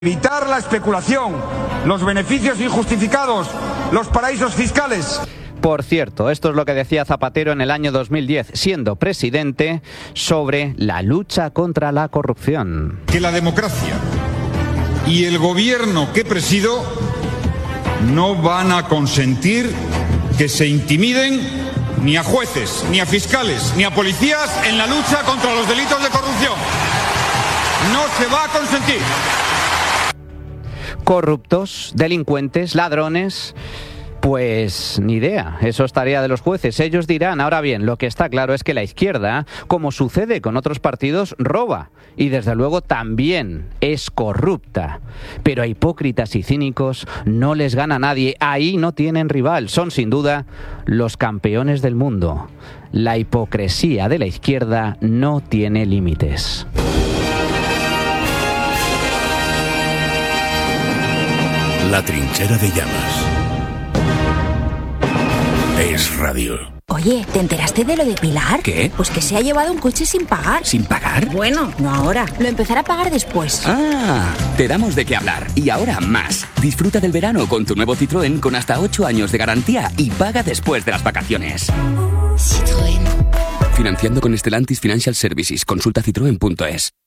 Evitar la especulación, los beneficios injustificados, los paraísos fiscales. Por cierto, esto es lo que decía Zapatero en el año 2010, siendo presidente, sobre la lucha contra la corrupción. Que la democracia y el gobierno que presido no van a consentir que se intimiden ni a jueces, ni a fiscales, ni a policías en la lucha contra los delitos de corrupción. No se va a consentir. Corruptos, delincuentes, ladrones, pues ni idea, eso es tarea de los jueces, ellos dirán. Ahora bien, lo que está claro es que la izquierda, como sucede con otros partidos, roba y desde luego también es corrupta, pero a hipócritas y cínicos no les gana nadie, ahí no tienen rival, son sin duda los campeones del mundo. La hipocresía de la izquierda no tiene límites. La trinchera de llamas. Es radio. Oye, ¿te enteraste de lo de Pilar? ¿Qué? Pues que se ha llevado un coche sin pagar. ¿Sin pagar? Bueno, no ahora. Lo empezará a pagar después. Ah, te damos de qué hablar. Y ahora más. Disfruta del verano con tu nuevo Citroën con hasta 8 años de garantía y paga después de las vacaciones. Citroën. Financiando con Stellantis Financial Services. Consulta citroen.es.